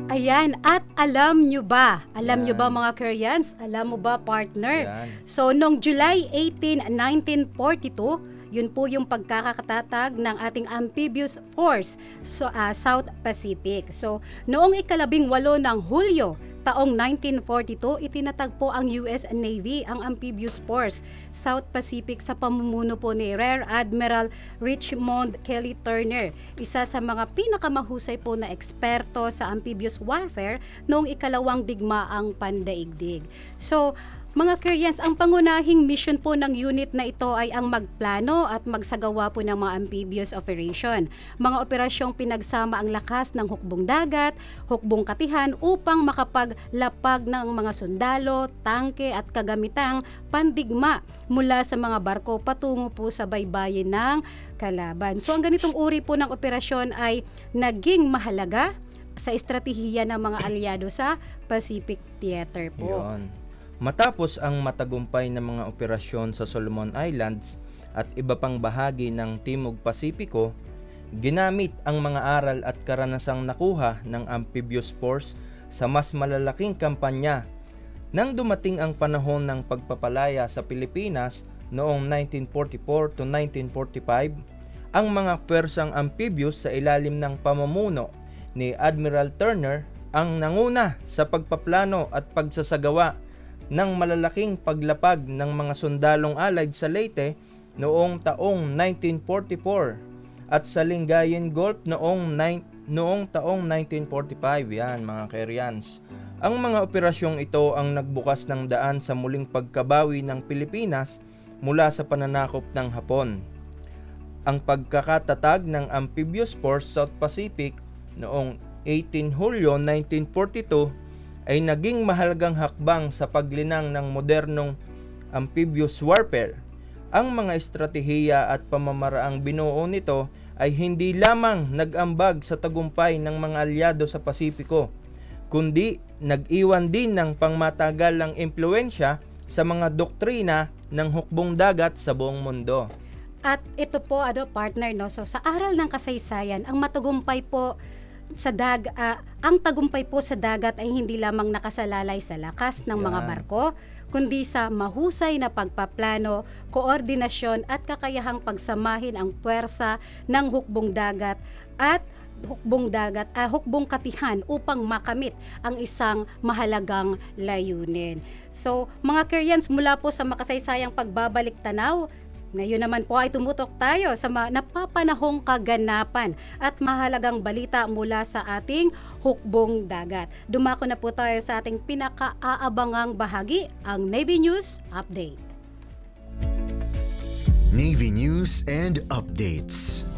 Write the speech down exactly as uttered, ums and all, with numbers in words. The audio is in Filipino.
Ayan, at alam nyo ba, alam Yan. nyo ba mga Koreans, alam mo ba partner? Yan. So, noong July eighteenth, nineteen forty-two, yun po yung pagkakatatag ng ating amphibious force so, uh, South Pacific. So, noong ikalabing walo ng Hulyo, taong nineteen forty-two, itinatag po ang U S Navy ang amphibious force South Pacific sa pamumuno po ni Rear Admiral Richmond Kelly Turner, isa sa mga pinakamahusay po na eksperto sa amphibious warfare noong ikalawang digmaang pandaigdig. So, mga Koreans, ang pangunahing mission po ng unit na ito ay ang magplano at magsagawa po ng mga amphibious operation. Mga operasyong pinagsama ang lakas ng hukbong dagat, hukbong katihan upang makapaglapag ng mga sundalo, tangke at kagamitang pandigma mula sa mga barko patungo po sa baybayin ng kalaban. So ang ganitong uri po ng operasyon ay naging mahalaga sa estratehiya ng mga aliado sa Pacific Theater po. Yun. Matapos ang matagumpay na mga operasyon sa Solomon Islands at iba pang bahagi ng Timog Pasipiko, ginamit ang mga aral at karanasang nakuha ng amphibious force sa mas malalaking kampanya. Nang dumating ang panahon ng pagpapalaya sa Pilipinas noong nineteen forty-four to nineteen forty-five, ang mga pwersang amphibious sa ilalim ng pamumuno ni Admiral Turner ang nanguna sa pagpaplano at pagsasagawa ng malalaking paglapag ng mga sundalong Allied sa Leyte noong taong nineteen forty-four at sa Lingayen Gulf noong, nine, noong taong nineteen forty-five. Yan mga Koreans. Ang mga operasyong ito ang nagbukas ng daan sa muling pagkabawi ng Pilipinas mula sa pananakop ng Hapon. Ang pagkakatatag ng Amphibious Force South Pacific noong eighteen Hulyo nineteen forty-two ay naging mahalagang hakbang sa paglinang ng modernong amphibious warfare. Ang mga estratehiya at pamamaraang binuo nito ay hindi lamang nag-ambag sa tagumpay ng mga alyado sa Pasipiko, kundi nag-iwan din ng pangmatagalang impluensya sa mga doktrina ng hukbong dagat sa buong mundo. At ito po, ano, partner, no? So, sa aral ng kasaysayan, ang matagumpay po sa dag uh, ang tagumpay po sa dagat ay hindi lamang nakasalalay sa lakas ng mga Yan. barko, kundi sa mahusay na pagpaplano, koordinasyon at kakayahang pagsamahin ang puwersa ng hukbong dagat at hukbong dagat, uh, hukbong katihan upang makamit ang isang mahalagang layunin. So, mga Koreans, mula po sa makasaysayang pagbabalik tanaw, ngayon naman po ay tumutok tayo sa mga napapanahong kaganapan at mahalagang balita mula sa ating hukbong dagat. Dumako na po tayo sa ating pinaka-aabangang bahagi, ang Navy News Update. Navy News and Updates.